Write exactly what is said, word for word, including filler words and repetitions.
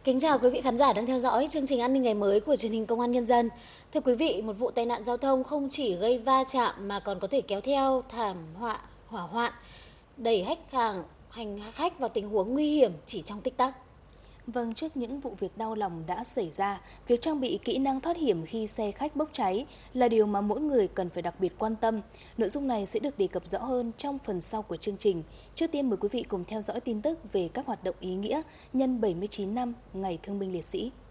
Kính chào quý vị khán giả đang theo dõi chương trình An ninh ngày mới của truyền hình Công an Nhân dân. Thưa quý vị, một vụ tai nạn giao thông không chỉ gây va chạm mà còn có thể kéo theo thảm họa hỏa hoạn, đẩy khách hàng hành khách vào tình huống nguy hiểm chỉ trong tích tắc. Vâng, trước những vụ việc đau lòng đã xảy ra, việc trang bị kỹ năng thoát hiểm khi xe khách bốc cháy là điều mà mỗi người cần phải đặc biệt quan tâm. Nội dung này sẽ được đề cập rõ hơn trong phần sau của chương trình. Trước tiên mời quý vị cùng theo dõi tin tức về các hoạt động ý nghĩa nhân bảy mươi chín năm Ngày Thương binh Liệt sĩ.